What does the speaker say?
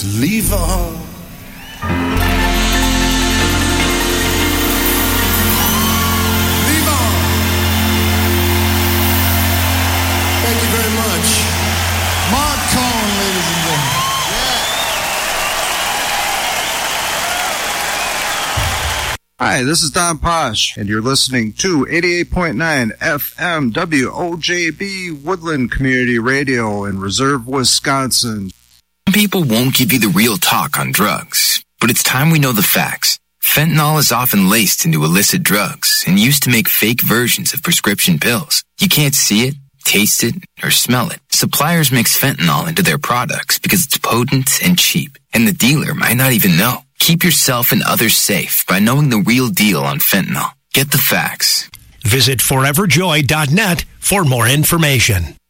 Just leave her. Thank you very much. Mark Cohn, ladies and gentlemen. Hi, this is Don Posh, and you're listening to 88.9 FM WOJB Woodland Community Radio in Reserve, Wisconsin. Some people won't give you the real talk on drugs, but it's time we know the facts. Fentanyl is often laced into illicit drugs and used to make fake versions of prescription pills. You can't see it, taste it, or smell it. Suppliers mix fentanyl into their products because it's potent and cheap, and the dealer might not even know. Keep yourself and others safe by knowing the real deal on fentanyl. Get the facts. Visit foreverjoy.net for more information.